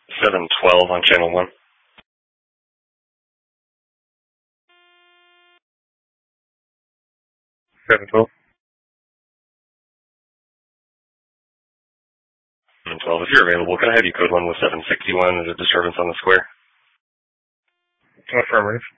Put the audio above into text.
712 on channel 1. 712. 712, if you're available, can I have you code 1 with 761 as a disturbance on the square? Affirmative.